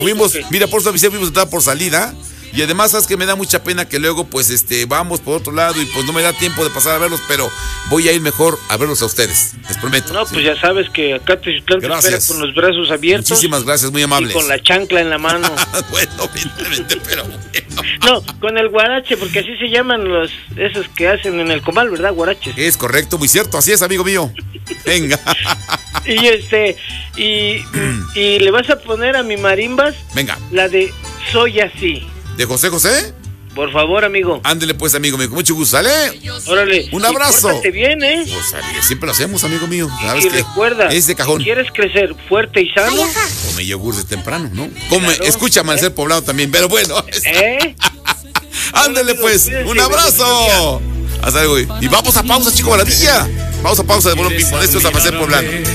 Fuimos, mira, por eso fuimos a entrar por salida. Y además, sabes que me da mucha pena que luego, pues, vamos por otro lado y pues no me da tiempo de pasar a verlos, pero voy a ir mejor a verlos a ustedes, les prometo. No, pues ya sabes que acá te espera con los brazos abiertos. Muchísimas gracias, muy amables. Y con la chancla en la mano. Bueno, evidentemente, pero bueno. No, con el guarache, porque así se llaman esos que hacen en el comal, ¿verdad? Guaraches. Es correcto, muy cierto, así es, amigo mío. Venga. Y le vas a poner a mi marimbas. Venga. La de Soy Así. ¿De José José? Por favor, amigo. Ándele pues, amigo mío, con mucho gusto, ¿sale? Órale. Un abrazo. Pórtate bien, ¿eh? Pues siempre lo hacemos, amigo mío. Y recuerda, es de cajón. Si quieres crecer fuerte y sano, come yogur de temprano, ¿no? Escucha Amanecer Poblado también, pero bueno. Ándele pues, un abrazo. Hasta luego. Y vamos a pausa, chico, maravilla. Vamos a pausa de Bolón Ping Pong. Esto es Amanecer Poblado.